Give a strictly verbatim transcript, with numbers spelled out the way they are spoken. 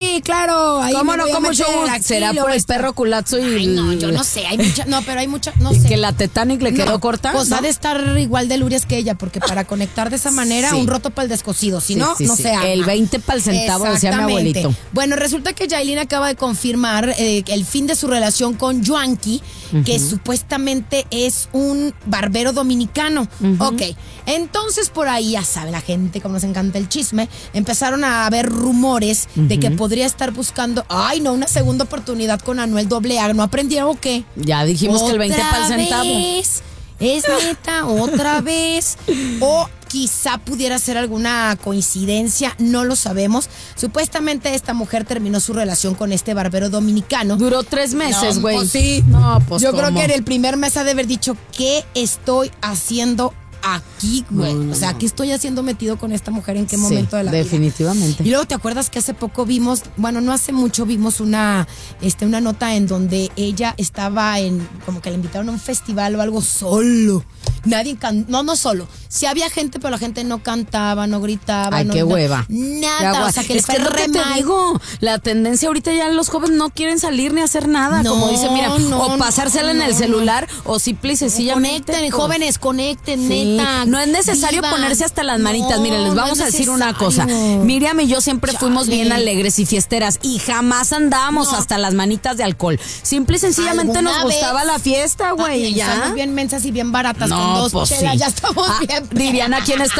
sí, claro. Ahí ¿Cómo me no? voy a Con meter, mucho gusto. aquí ¿Será lo por el esto. perro culazo y Ay, el- no, yo no sé. Hay mucha, no, pero hay mucha, no y sé. que la Titanic le quedó No, corta? Pues ¿no? ha de estar igual de lurias que ella, porque para conectar de esa manera, Sí. un roto para el descosido. Si Sí, no, sí, no sí. se arma. El veinte pa'l centavo, decía mi Exactamente. abuelito. Bueno, resulta que Yailin acaba de confirmar eh, el fin de su relación con Juanqui, que supuestamente es un barbero dominicano. Ok, entonces por ahí, ya saben, la gente, como nos encanta el chisme, empezaron a haber rumores de que podría estar buscando, ay no, una segunda oportunidad con Anuel doble A. ¿No aprendieron o qué? Ya dijimos que el veinte ¿Otra pa'l centavo. vez? ¿Es neta? ¿Otra vez? O quizá pudiera ser alguna coincidencia, no lo sabemos. Supuestamente esta mujer terminó su relación con este barbero dominicano. Duró tres meses, No, güey. pues sí. No, pues Yo creo ¿cómo? que en el primer mes ha de haber dicho, ¿qué estoy haciendo aquí, güey? No, no, o sea, no. ¿qué estoy haciendo metido con esta mujer? ¿En qué Sí, momento de la vida? definitivamente. Y luego, ¿te acuerdas que hace poco vimos, bueno, no hace mucho vimos una, este, una nota en donde ella estaba en, como que la invitaron a un festival o algo solo? Nadie can, no, no solo. Sí había gente, pero la gente no cantaba, no gritaba. Ay, no, qué no, hueva. Nada, Qué o sea, que es le que es fue lo que re te mal. digo, la tendencia ahorita ya los jóvenes no quieren salir ni hacer nada, No, como dice, mira, no, o pasársela no, en el no. celular o simple y sencillamente. Conecten, pues, jóvenes, conecten, sí. neta. No es necesario vivan. ponerse hasta las manitas. No, Miren, les no vamos es a decir una cosa. necesario. Miriam y yo siempre fuimos Chale. bien alegres y fiesteras y jamás andábamos No. hasta las manitas de alcohol. Simple y sencillamente ¿Alguna nos gustaba vez? la fiesta, güey, Ay, y ya. somos bien mensas y bien baratas No, con dos pues chelas, sí. ya estamos Ah, bien. dirían aquí en esta